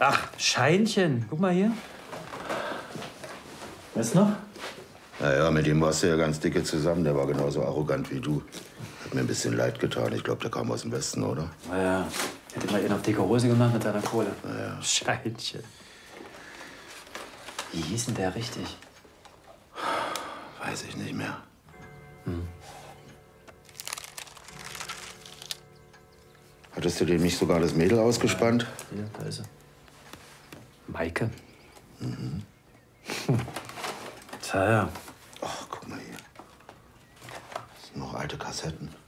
Ach, Scheinchen. Guck mal hier. Weißt du noch? Naja, mit dem warst du ja ganz dicke zusammen. Der war genauso arrogant wie du. Hat mir ein bisschen leid getan. Ich glaube, der kam aus dem Westen, oder? Naja, hätte mal ihn auf dicke Hose gemacht mit seiner Kohle. Naja. Scheinchen. Wie hieß denn der richtig? Weiß ich nicht mehr. Hattest du dem nicht sogar das Mädel ausgespannt? Hier, da ist sie. Maike. Tja, ja. Ach, guck mal hier. Das sind noch alte Kassetten.